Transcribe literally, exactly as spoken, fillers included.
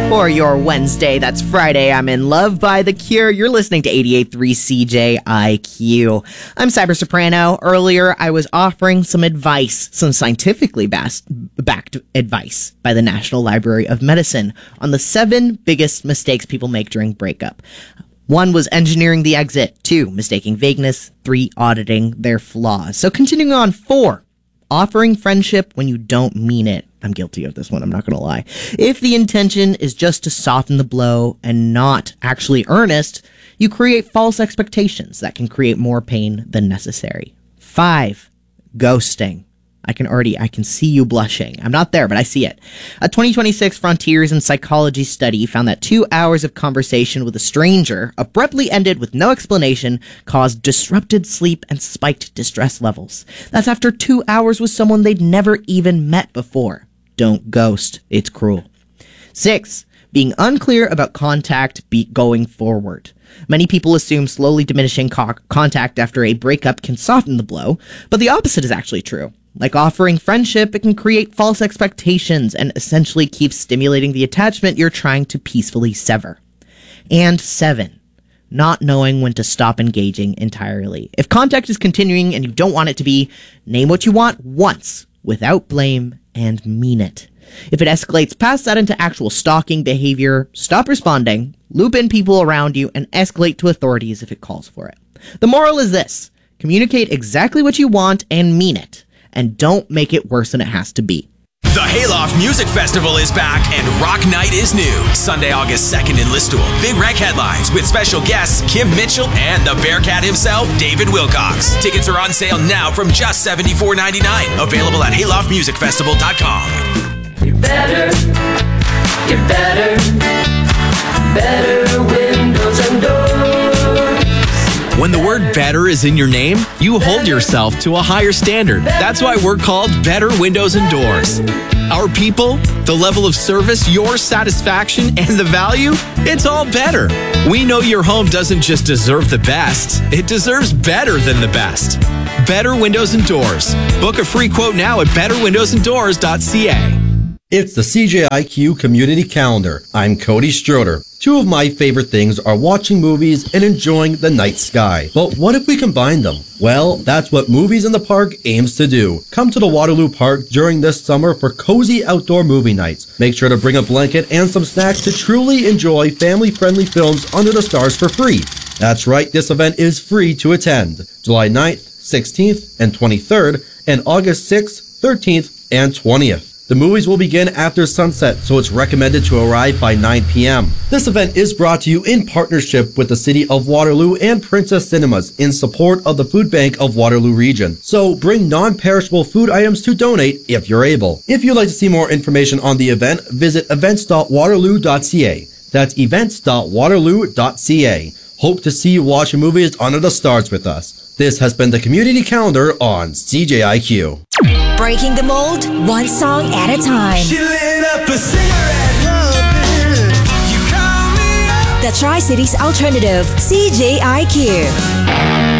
For your Wednesday, that's Friday, I'm in love by The Cure. You're listening to eighty-eight point three C J I Q. I'm Cyber Soprano. Earlier, I was offering some advice, some scientifically bas- backed advice by the National Library of Medicine on the seven biggest mistakes people make during breakup. One was engineering the exit. Two, mistaking vagueness. Three, auditing their flaws. So continuing on, four, offering friendship when you don't mean it. I'm guilty of this one, I'm not going to lie. If the intention is just to soften the blow and not actually earnest, you create false expectations that can create more pain than necessary. Five, ghosting. I can already, I can see you blushing. I'm not there, but I see it. A twenty twenty-six Frontiers in Psychology study found that two hours of conversation with a stranger abruptly ended with no explanation, caused disrupted sleep and spiked distress levels. That's after two hours with someone they'd never even met before. Don't ghost. It's cruel. Six, being unclear about contact be going forward. Many people assume slowly diminishing co- contact after a breakup can soften the blow, but the opposite is actually true. Like offering friendship, it can create false expectations and essentially keep stimulating the attachment you're trying to peacefully sever. And seven, not knowing when to stop engaging entirely. If contact is continuing and you don't want it to be, name what you want once without blame and mean it. If it escalates past that into actual stalking behavior, stop responding, loop in people around you, and escalate to authorities if it calls for it. The moral is this: communicate exactly what you want and mean it, and don't make it worse than it has to be. The Hayloft Music Festival is back and Rock Night is new. Sunday, August second in Listowel. Big Rec headlines with special guests Kim Mitchell and the Bearcat himself, David Wilcox. Tickets are on sale now from just seventy-four ninety-nine. Available at hayloft music festival dot com. You're better, you're better, better windows and doors. When the word better is in your name, you hold yourself to a higher standard. That's why we're called Better Windows and Doors. Our people, the level of service, your satisfaction, and the value, it's all better. We know your home doesn't just deserve the best, it deserves better than the best. Better Windows and Doors. Book a free quote now at better windows and doors dot c a. It's the C J I Q Community Calendar. I'm Cody Stroder. Two of my favorite things are watching movies and enjoying the night sky. But what if we combine them? Well, that's what Movies in the Park aims to do. Come to the Waterloo Park during this summer for cozy outdoor movie nights. Make sure to bring a blanket and some snacks to truly enjoy family-friendly films under the stars for free. That's right, this event is free to attend. July ninth, sixteenth, and twenty-third, and August sixth, thirteenth, and twentieth. The movies will begin after sunset, so it's recommended to arrive by nine p.m. This event is brought to you in partnership with the City of Waterloo and Princess Cinemas in support of the Food Bank of Waterloo Region. So bring non-perishable food items to donate if you're able. If you'd like to see more information on the event, visit events dot waterloo dot c a. That's events dot waterloo dot c a. Hope to see you watching movies under the stars with us. This has been the Community Calendar on C J I Q. Breaking the mold, one song at a time. She lit up a cigarette. You call me up. The Tri-Cities Alternative, C J I Q.